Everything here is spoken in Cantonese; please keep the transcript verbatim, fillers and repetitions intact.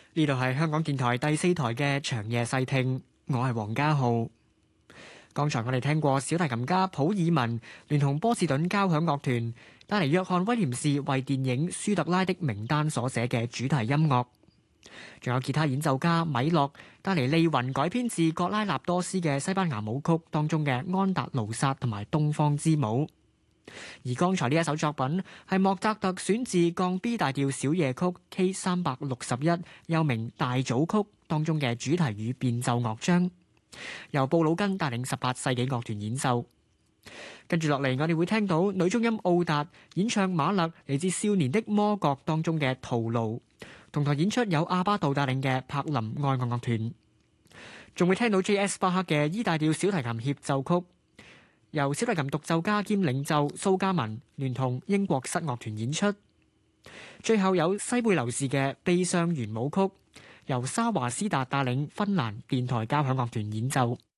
呢度係香港電台第四台嘅長夜細聽，我係黃家浩。剛才我哋聽過小提琴家普爾文聯同波士頓交響樂團帶嚟約翰威廉士為電影《舒特拉的名單》所寫嘅主題音樂，仲有吉他演奏家米洛帶嚟利雲改編自葛拉納多斯嘅西班牙舞曲當中嘅安達盧薩同埋東方之舞。而剛才呢一首作品係莫扎特選自降 B 大調小夜曲 K 三百六十一，又名大組曲當中嘅主題與變奏樂章，由布魯根帶領十八世紀樂團演奏。跟住落嚟，我哋會聽到女中音奧達演唱馬勒嚟自《少年的魔角》當中嘅徒勞，同台演出有阿巴杜帶領嘅柏林愛樂樂團，仲會聽到 J S 巴克嘅 E 大調小提琴協奏曲，由小提琴獨奏家兼領袖蘇嘉文聯同英國室樂團演出。最後有西貝流士嘅悲傷圓舞曲，由沙華斯達帶領芬蘭電台交響樂團演奏。